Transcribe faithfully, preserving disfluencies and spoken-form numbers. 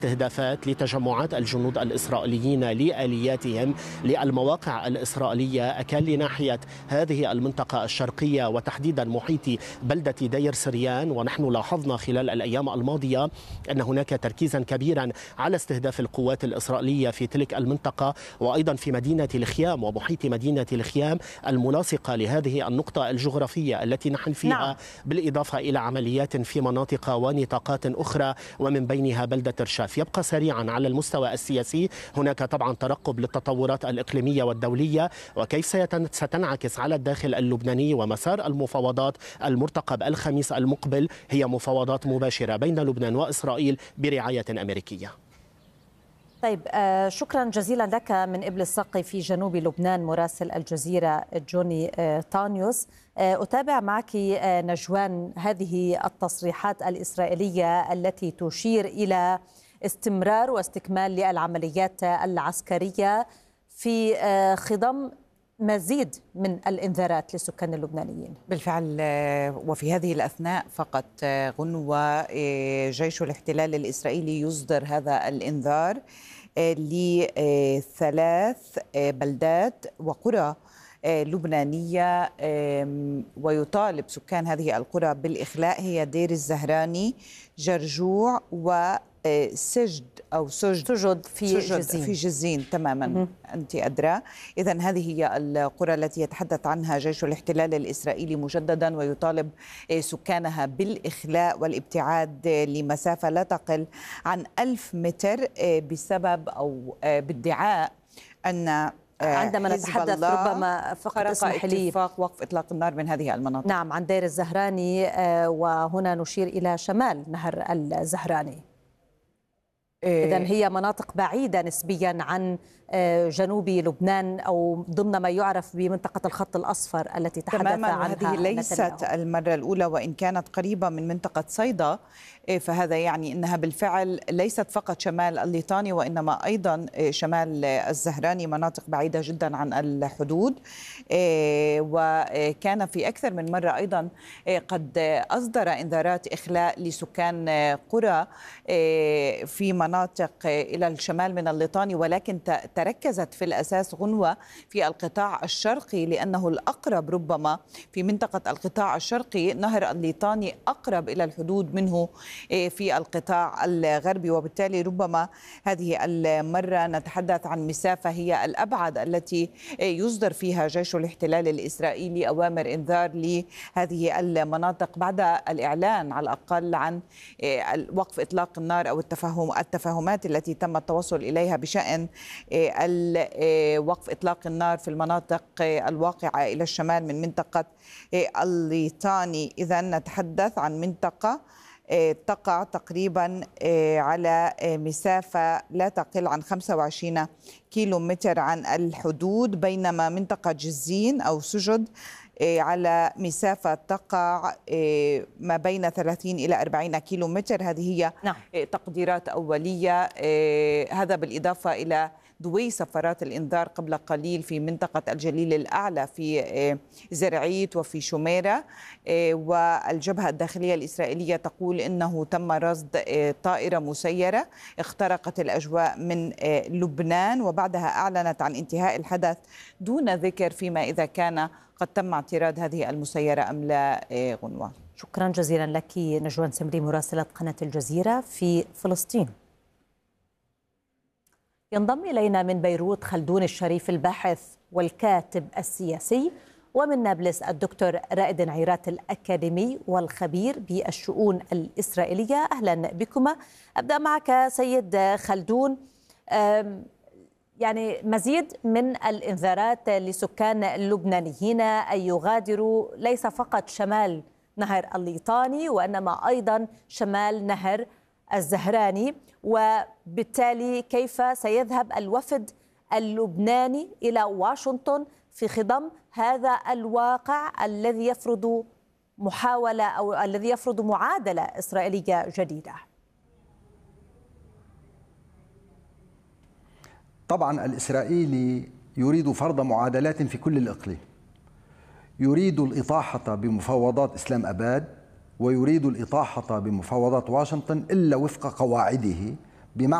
استهدافات لتجمعات الجنود الإسرائيليين لآلياتهم للمواقع الإسرائيلية أكان لناحية هذه المنطقة الشرقية وتحديدا محيط بلدة دير سريان. ونحن لاحظنا خلال الأيام الماضية أن هناك تركيزا كبيرا على استهداف القوات الإسرائيلية في تلك المنطقة وأيضا في مدينة الخيام ومحيط مدينة الخيام الملاصقة لهذه النقطة الجغرافية التي نحن فيها. نعم. بالإضافة إلى عمليات في مناطق ونطاقات أخرى ومن بينها بلدة رشاف. يبقى سريعا على المستوى السياسي هناك طبعا ترقب للتطورات الإقليمية والدولية وكيف ستنعكس على الداخل اللبناني، ومسار المفاوضات المرتقب الخميس المقبل هي مفاوضات مباشرة بين لبنان وإسرائيل برعاية أمريكية. طيب آه شكرا جزيلا لك من إبل السقي في جنوب لبنان مراسل الجزيرة جوني آه تانيوس. آه أتابع معك آه نجوان هذه التصريحات الإسرائيلية التي تشير إلى استمرار واستكمال للعمليات العسكرية في آه خضم مزيد من الإنذارات للسكان اللبنانيين. بالفعل، وفي هذه الأثناء فقط غنوة جيش الاحتلال الإسرائيلي يصدر هذا الإنذار لثلاث بلدات وقرى لبنانية ويطالب سكان هذه القرى بالإخلاء، هي دير الزهراني، جرجوع و سجد أو سجد, سجد في سجد جزين في جزين تماما. م- أنت أدرى. إذن هذه هي القرى التي يتحدث عنها جيش الاحتلال الإسرائيلي مجددا ويطالب سكانها بالإخلاء والابتعاد لمسافة لا تقل عن ألف متر بسبب أو بادعاء أن عندما نتحدث ربما فقط اسمح لي اتفاق وقف إطلاق النار من هذه المناطق. نعم، عن دير الزهراني، وهنا نشير إلى شمال نهر الزهراني. إذن هي مناطق بعيدة نسبيا عن جنوب لبنان أو ضمن ما يعرف بمنطقة الخط الأصفر التي تحدث عنها. هذه ليست المرة الأولى، وإن كانت قريبة من منطقة صيدا فهذا يعني أنها بالفعل ليست فقط شمال الليطاني وإنما أيضا شمال الزهراني، مناطق بعيدة جدا عن الحدود. وكان في أكثر من مرة أيضا قد أصدر إنذارات إخلاء لسكان قرى في مناطق إلى الشمال من الليطاني، ولكن تركزت في الأساس غنوة في القطاع الشرقي لأنه الأقرب ربما في منطقة القطاع الشرقي. نهر الليطاني أقرب إلى الحدود منه في القطاع الغربي، وبالتالي ربما هذه المرة نتحدث عن مسافة هي الأبعد التي يصدر فيها جيش الاحتلال الإسرائيلي أوامر إنذار لهذه المناطق بعد الإعلان على الأقل عن وقف إطلاق النار أو التفاهم التفاهمات التي تم التوصل إليها بشأن وقف إطلاق النار في المناطق الواقعة إلى الشمال من منطقة الليطاني. إذا نتحدث عن منطقة تقع تقريبا على مسافة لا تقل عن خمسة وعشرين كيلو متر عن الحدود، بينما منطقة جزين أو سجد على مسافة تقع ما بين ثلاثين إلى أربعين كيلو متر. هذه هي نعم. تقديرات أولية. هذا بالإضافة إلى ضوي سفرات الإنذار قبل قليل في منطقة الجليل الأعلى في زرعيت وفي شميرة. والجبهة الداخلية الإسرائيلية تقول إنه تم رصد طائرة مسيرة اخترقت الأجواء من لبنان، وبعدها أعلنت عن انتهاء الحدث دون ذكر فيما إذا كان قد تم اعتراض هذه المسيرة أم لا. غنوة، شكرا جزيلا لك نجوان سمري مراسلة قناة الجزيرة في فلسطين. ينضم إلينا من بيروت خلدون الشريف الباحث والكاتب السياسي، ومن نابلس الدكتور رائد عيرات الأكاديمي والخبير بالشؤون الإسرائيلية. أهلا بكما. أبدأ معك سيد خلدون، يعني مزيد من الإنذارات لسكان اللبنانيين أن يغادروا ليس فقط شمال نهر الليطاني وإنما أيضا شمال نهر الزهراني، وبالتالي كيف سيذهب الوفد اللبناني إلى واشنطن في خضم هذا الواقع الذي يفرض محاولة أو الذي يفرض معادلة إسرائيلية جديدة؟ طبعا الإسرائيلي يريد فرض معادلات في كل الإقليم، يريد الإطاحة بمفاوضات إسلام أباد ويريد الإطاحة بمفاوضات واشنطن إلا وفق قواعده بمعنى